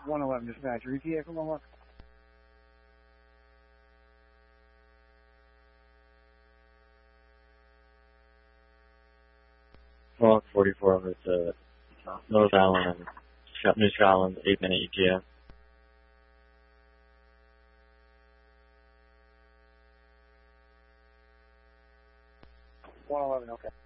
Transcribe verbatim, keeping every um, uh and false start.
one eleven dispatcher, E T A from one. Block forty-four over to uh, North Island and News Island, eight minute E T A. one eleven, okay.